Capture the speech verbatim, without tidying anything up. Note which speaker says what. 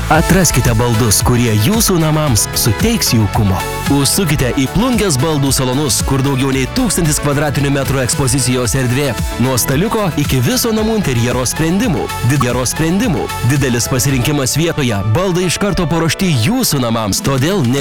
Speaker 1: Atraskite baldus, kurie jūsų namams suteiks jaukumo. Užsukite į Plungės baldų salonus, kur daugiau nei tūkstantis kvadratinių metrų ekspozicijos erdvė. Nuo staliuko iki viso namų interjero sprendimų. Didjero sprendimų. Didelis pasirinkimas vietoje. Baldai iš karto paruošti jūsų namams, todėl ne